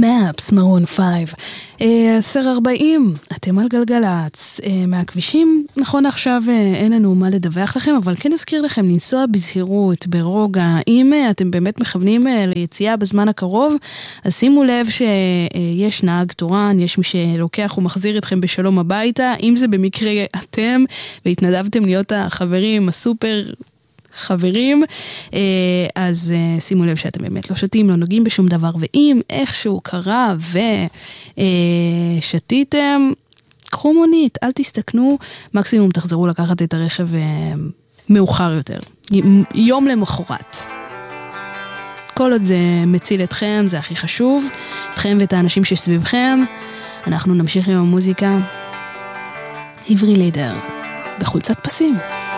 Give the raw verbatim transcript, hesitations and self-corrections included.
Maps, מרון פייב. עשר ארבעים, אתם על גלגלץ. מהכבישים, נכון עכשיו אין לנו מה לדווח לכם, אבל כן אזכיר לכם לנסוע בזהירות, ברוגע. אם אתם באמת מכוונים ליציאה בזמן הקרוב, אז שימו לב שיש נהג תורן, יש מי שלוקח ומחזיר אתכם בשלום הביתה. אם זה במקרה אתם, והתנדבתם להיות החברים הסופר חברים, אז שימו לב שאתם באמת לא שתים, לא נוגעים בשום דבר, ואם איכשהו קרה ושתיתם, קחו מונית, אל תסתכנו, מקסימום תחזרו לקחת את הרכב מאוחר יותר, יום למחרת. כל עוד זה מציל אתכם, זה הכי חשוב, אתכם ואת האנשים שסביבכם. אנחנו נמשיך עם המוזיקה. עברי לידר, בחולצת פסים.